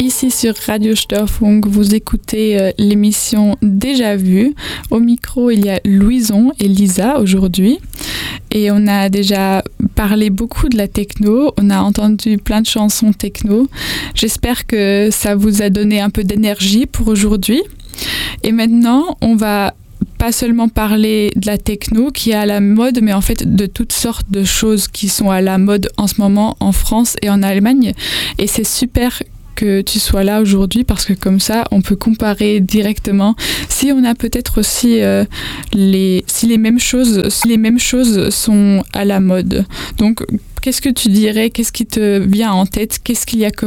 Ici sur Radio Störfunk, vous écoutez l'émission Déjà Vu. Au micro, il y a Louison et Lisa aujourd'hui. Et on a déjà parlé beaucoup de la techno. On a entendu plein de chansons techno. J'espère que ça vous a donné un peu d'énergie pour aujourd'hui. Et maintenant, on va pas seulement parler de la techno qui est à la mode, mais en fait de toutes sortes de choses qui sont à la mode en ce moment en France et en Allemagne. Et c'est super que tu sois là aujourd'hui parce que comme ça on peut comparer directement si on a peut-être aussi si les mêmes choses sont à la mode. Donc qu'est-ce que tu dirais, qu'est-ce qui te vient en tête, qu'est-ce qu'il y a comme